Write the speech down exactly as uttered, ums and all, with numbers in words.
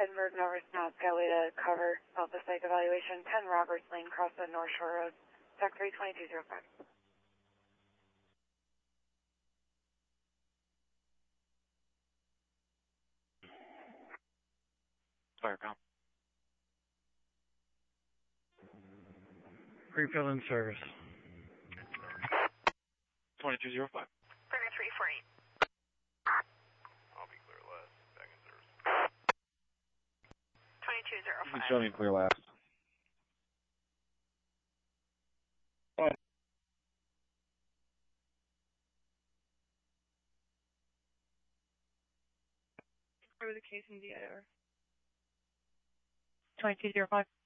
Edinburgh, Nova Scout, Skyway to cover Alpha Site evaluation, ten Roberts Lane, cross the North Shore Road, Dock three two two zero five. Firecom. Refill in service. twenty-two zero five. Burger three four eight. I'll be clear last. Back in service. twenty-two zero You five. can show me clear last. Fine. Over the case in D I R. twenty-two zero five.